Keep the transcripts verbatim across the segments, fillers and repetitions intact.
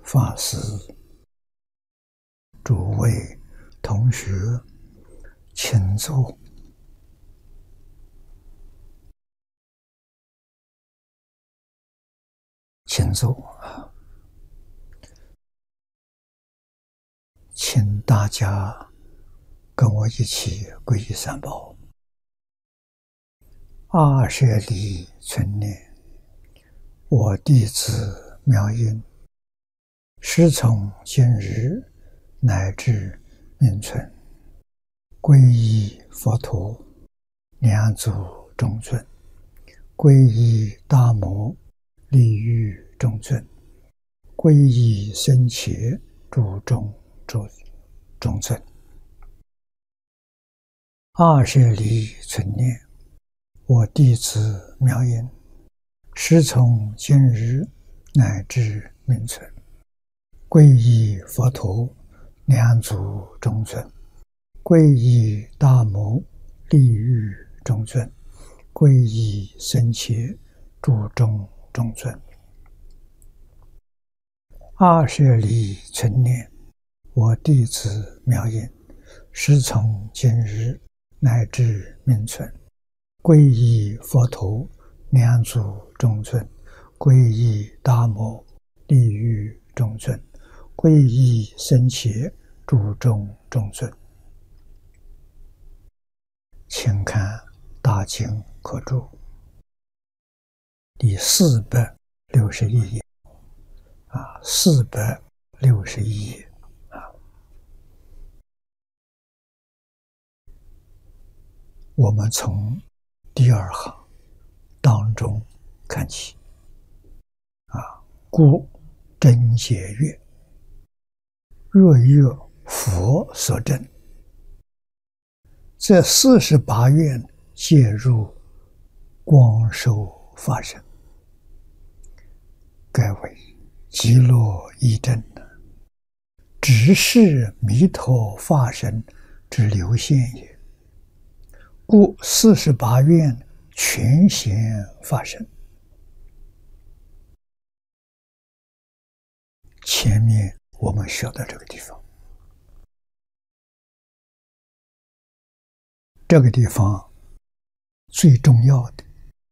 法师、诸位同学，请坐。请坐啊！请大家跟我一起皈依三宝。二舍利存念，我弟子妙音，师从今日乃至命存，皈依佛陀，两祖中尊；皈依大摩，利欲中尊；皈依僧伽，注中中中尊。二舍利存念，我弟子妙音，师从今日乃至命存，皈依佛陀，两祖中尊；皈依大摩，利欲中尊；皈依僧伽，注中中尊。二舍利存念，我弟子妙音，师从今日乃至命存，皈依佛陀，两祖中尊；皈依大摩，利欲中尊；皈依僧伽，注中中尊。请看大经科注第四百六十一页啊，四百六十一页啊。我们从第二行当中看起啊，故真解曰：若曰佛所证，这四十八愿皆入光寿法身，该为极乐义证，只是弥陀法身之流现也。故四十八愿全显法身。前面我们学到这个地方，这个地方最重要的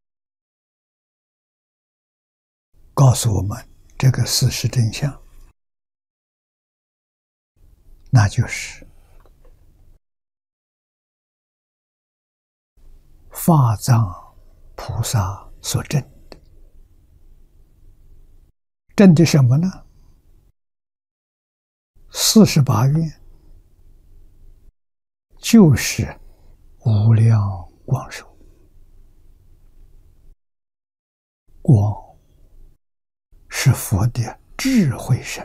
告诉我们这个事实真相，那就是法藏菩萨所证的。证的什么呢？四十八愿就是无量光寿。光是佛的智慧身，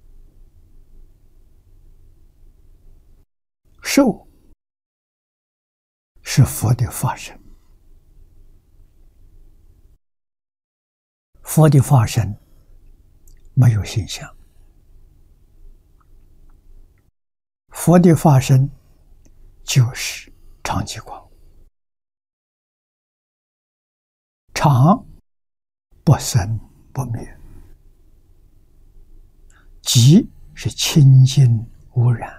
寿是佛的法身。佛的法身没有形象，佛的法身就是常寂光，常不生不灭，寂是清净无染。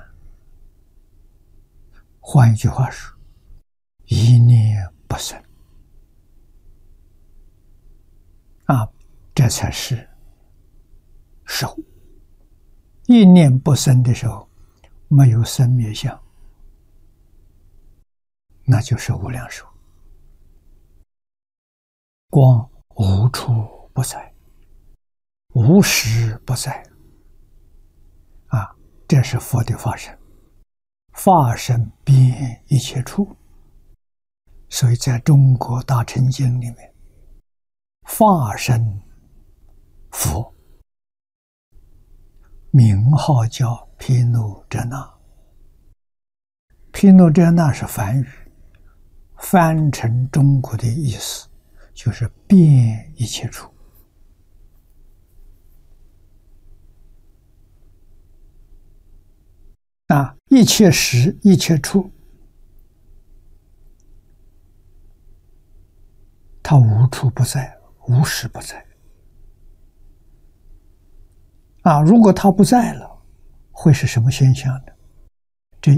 换一句话说，一念不生啊，这才是寿。一念不生的时候，没有生灭相，那就是无量寿。光无处不在，无时不在啊，这是佛的法身。法身遍一切处，所以在中国大乘经里面，法身佛名号叫毗卢遮那。毗卢遮那是梵语，翻成中国的意思就是遍一切处。啊，一切时一切处，它无处不在，无时不在。 啊，如果他不在了，会是什么现象呢？